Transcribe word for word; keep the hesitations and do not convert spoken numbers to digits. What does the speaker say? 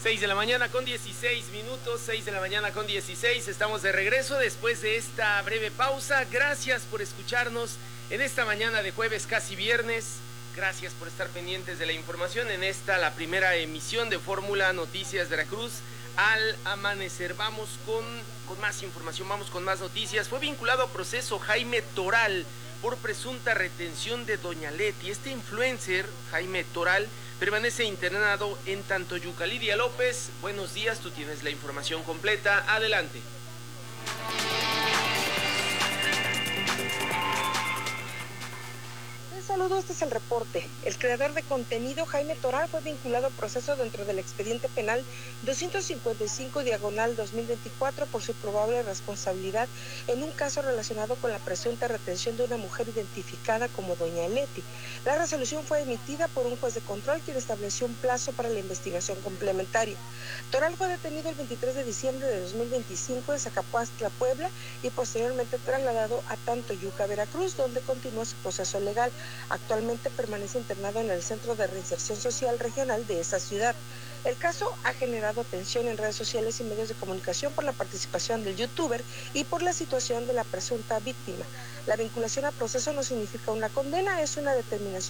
seis de la mañana con dieciséis minutos, seis de la mañana con dieciséis, estamos de regreso después de esta breve pausa. Gracias por escucharnos en esta mañana de jueves, casi viernes. Gracias por estar pendientes de la información en esta, la primera emisión de Fórmula Noticias Veracruz. Al amanecer, vamos con, con más información, vamos con más noticias. Fue vinculado a proceso Jaime Toral por presunta retención de Doña Leti. Este influencer, Jaime Toral, permanece internado en Tantoyuca. Lidia López, buenos días, tú tienes la información completa, adelante. Saludos, este es el reporte. El creador de contenido Jaime Toral fue vinculado a proceso dentro del expediente penal doscientos cincuenta y cinco diagonal dos mil veinticuatro por su probable responsabilidad en un caso relacionado con la presunta retención de una mujer identificada como Doña Leti. La resolución fue emitida por un juez de control quien estableció un plazo para la investigación complementaria. Toral fue detenido el veintitrés de diciembre de dos mil veinticinco en Zacapuastla, Puebla, y posteriormente trasladado a Tantoyuca, Veracruz, donde continuó su proceso legal. Actualmente permanece internado en el Centro de Reinserción Social Regional de esa ciudad. El caso ha generado atención en redes sociales y medios de comunicación por la participación del youtuber y por la situación de la presunta víctima. La vinculación a proceso no significa una condena, es una determinación